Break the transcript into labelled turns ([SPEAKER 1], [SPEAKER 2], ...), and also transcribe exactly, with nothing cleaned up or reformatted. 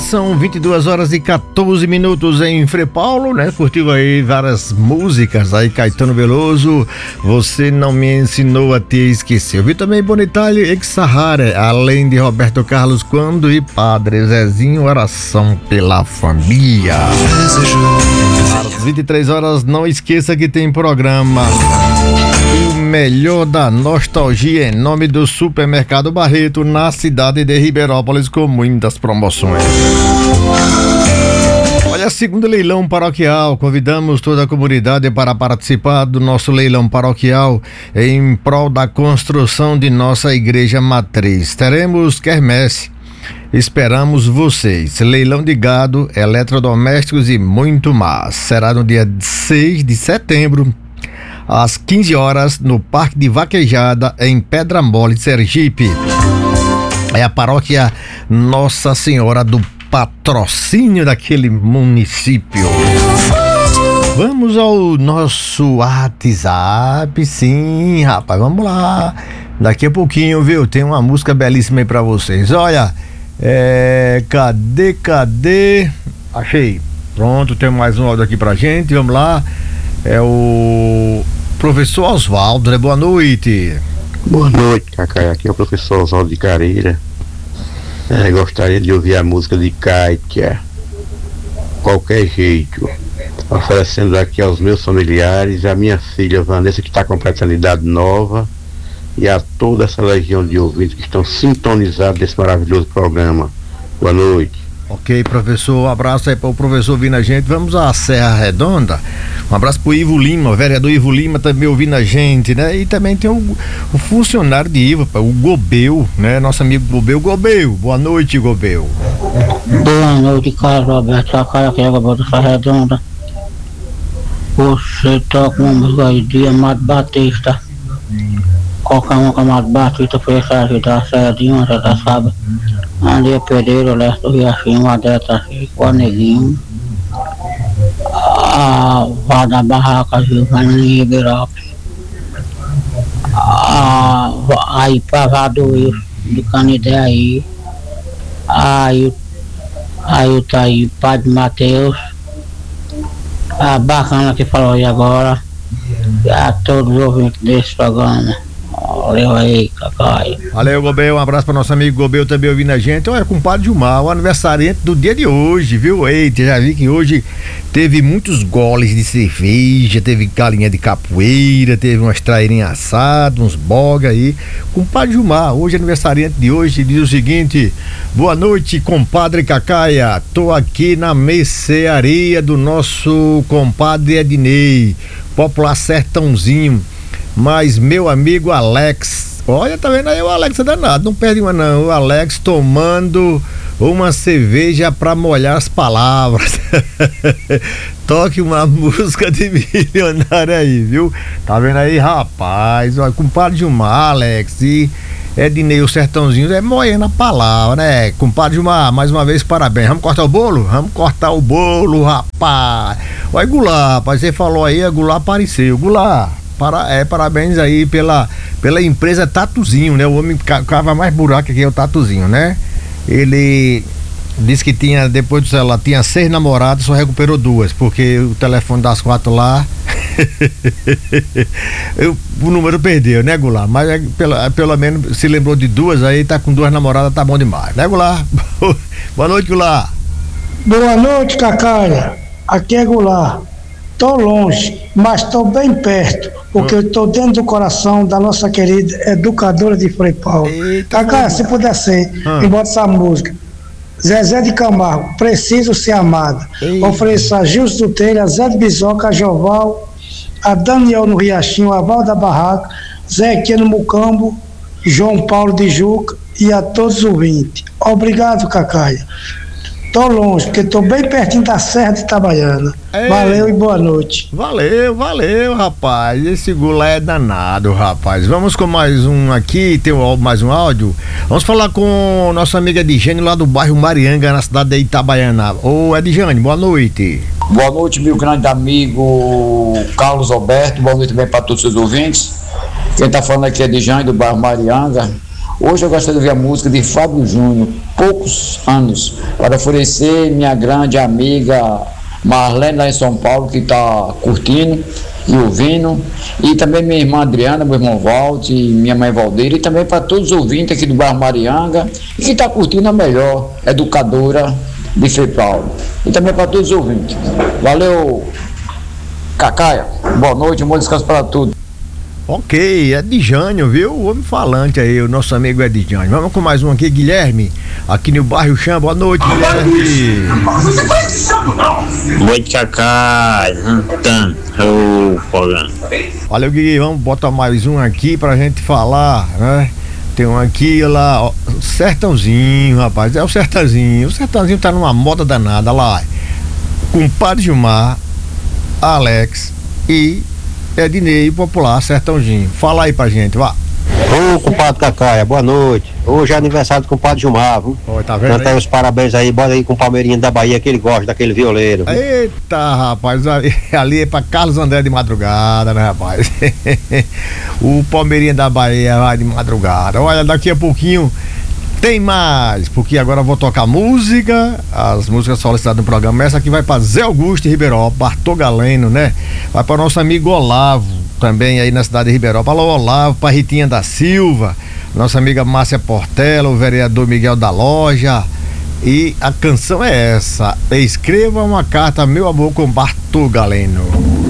[SPEAKER 1] são vinte e duas horas e quatorze minutos em Frei Paulo, né? Curtiu aí várias músicas aí, Caetano Veloso, Você Não Me Ensinou a Te Esquecer. Eu vi também Bonitale, Ex-Sahara, além de Roberto Carlos, Quando e Padre Zezinho, Oração pela Família. Às vinte e três horas, não esqueça que tem programa O Melhor da Nostalgia, em nome do Supermercado Barreto, na cidade de Ribeirópolis, com muitas promoções. Olha, segundo leilão paroquial, convidamos toda a comunidade para participar do nosso leilão paroquial em prol da construção de nossa igreja matriz. Teremos quermesse. Esperamos vocês. Leilão de gado, eletrodomésticos e muito mais. Será no dia seis de setembro, às quinze horas, no Parque de Vaquejada, em Pedra Mole, Sergipe. É a paróquia Nossa Senhora do Patrocínio daquele município. Vamos ao nosso WhatsApp, sim, rapaz, vamos lá. Daqui a pouquinho, viu? Tem uma música belíssima aí pra vocês. Olha, é... cadê, cadê? Achei. Pronto, tem mais um áudio aqui pra gente, vamos lá. É o professor Oswaldo, né? Boa noite.
[SPEAKER 2] Boa noite, Cacá. Aqui é o professor Oswaldo de Careira. É, gostaria de ouvir a música de Kátia, Qualquer Jeito, oferecendo aqui aos meus familiares, a minha filha Vanessa, que está completando idade nova, e a toda essa legião de ouvintes que estão sintonizados nesse maravilhoso programa. Boa noite.
[SPEAKER 1] Ok, professor, um abraço aí para o professor ouvindo a gente. Vamos à Serra Redonda. Um abraço para o Ivo Lima, o vereador Ivo Lima também ouvindo a gente, né? E também tem o, o funcionário de Ivo, o Gobel, né? Nosso amigo Gobel. Gobel, boa noite, Gobel.
[SPEAKER 3] Boa noite, Carlos Roberto. A cara que é Gobel da Serra Redonda. Você toca uma música aí de Amado Batista. Qualquer um com Amado Batista foi essa ajudar a Serradinha, já tá sabe. André Pereira, Leste do Riachinho, Adeta Chico, a Neguinho, a Vá da Barraca, Gilvana em Ribeirópolis, a aí pra do Wilson, de Canidé aí, aí aí tá aí, Padre Mateus, a Bacana que falou aí agora, e a todos os ouvintes desse programa. Valeu aí, Cacai.
[SPEAKER 1] Valeu, Gobel, um abraço para nosso amigo Gobel também ouvindo a gente. Olha, compadre Gilmar, o aniversariante do dia de hoje, viu? Eita, já vi que hoje teve muitos goles de cerveja, teve galinha de capoeira, teve umas trairinhas assadas, uns boga aí. Compadre Gilmar, hoje aniversariante de hoje, diz o seguinte: boa noite, compadre Cacaia. Tô aqui na mercearia do nosso compadre Ednei, popular Sertãozinho. Mas meu amigo Alex, olha, tá vendo aí, o Alex é danado, não perde uma não, o Alex tomando uma cerveja pra molhar as palavras. Toque uma música de milionário aí, viu? Tá vendo aí, rapaz? Olha, compadre Gilmar, Alex e Ednei, o Sertãozinho, é moendo a palavra, né? Compadre Gilmar, mais uma vez, parabéns. Vamos cortar o bolo? Vamos cortar o bolo, rapaz. Olha, Goulart, rapaz, você falou aí, a Goulart apareceu. Goulart, Para, é, parabéns aí pela, pela empresa Tatuzinho, né? O homem cava mais buraco que é o Tatuzinho, né? Ele disse que tinha, depois do celular, tinha seis namoradas, só recuperou duas, porque o telefone das quatro lá eu, o número perdeu, né, Goulart? Mas é, pelo, pelo menos se lembrou de duas, aí tá com duas namoradas, tá bom demais, né, Goulart? Boa noite, Goulart.
[SPEAKER 4] Boa noite, Cacaia. Aqui é Goulart. Tô longe, mas tô bem perto, porque eu tô dentro do coração da nossa querida educadora de Frei Paulo. Cacaia, se puder ser, ah. e bota essa música. Zezé de Camargo, Preciso Ser Amada. Ofereço a Gilson do Telha, a Zé de Bisoca, a Joval, a Daniel no Riachinho, a Val da Barraca, Zé Aqui no Mucambo, João Paulo de Juca e a todos os ouvintes. Obrigado, Cacaia. Tô longe, porque tô bem pertinho da Serra de Itabaiana. Ei, valeu e boa noite.
[SPEAKER 1] Valeu, valeu, rapaz. Esse Goulart é danado, rapaz. Vamos com mais um aqui, tem mais um áudio. Vamos falar com nossa amiga Edjane lá do bairro Marianga, na cidade de Itabaiana. Ô, Edjane, boa noite.
[SPEAKER 5] Boa noite, meu grande amigo Carlos Alberto. Boa noite também para todos os seus ouvintes. Quem tá falando aqui é Edjane do bairro Marianga. Hoje eu gostaria de ouvir a música de Fábio Júnior, Poucos Anos, para oferecer minha grande amiga Marlene lá em São Paulo, que está curtindo e ouvindo, e também minha irmã Adriana, meu irmão Walter, minha mãe Valdeira, e também para todos os ouvintes aqui do bairro Marianga, e que está curtindo a melhor educadora de Frei Paulo, e também para todos os ouvintes. Valeu, Cacaia, boa noite, um bom descanso para tudo.
[SPEAKER 1] Ok, é de Jânio, viu? O homem falante aí, o nosso amigo é de Jânio. Vamos com mais um aqui, Guilherme, aqui no bairro Chão. Boa noite, Guilherme.
[SPEAKER 6] Boa noite, Cacá.
[SPEAKER 1] Valeu, Guilherme. Vamos botar mais um aqui pra gente falar, né? Tem um aqui lá, ó, Sertãozinho, rapaz. É o Sertãozinho. O Sertãozinho tá numa moda danada lá. Com Padre Gilmar, Alex e Ednei, popular Sertãozinho. Fala aí pra gente, vá.
[SPEAKER 7] Ô, compadre Cacaia, boa noite. Hoje é aniversário do compadre Gilmar, viu?
[SPEAKER 1] Oi, tá vendo?
[SPEAKER 7] Canta aí os parabéns aí, bora aí com o Palmeirinha da Bahia, que ele gosta daquele violeiro.
[SPEAKER 1] Eita, rapaz, ali, ali é pra Carlos André de madrugada, né, rapaz? O Palmeirinha da Bahia vai de madrugada. Olha, daqui a pouquinho tem mais, porque agora eu vou tocar música, as músicas solicitadas no programa. Essa aqui vai pra Zé Augusto Ribeiró, Bartô Galeno, né? Vai para nosso amigo Olavo, também aí na cidade de Ribeiró. Alô, Olavo, pra Ritinha da Silva, nossa amiga Márcia Portela, o vereador Miguel da Loja. E a canção é essa: escreva uma carta, meu amor, com Bartô Galeno.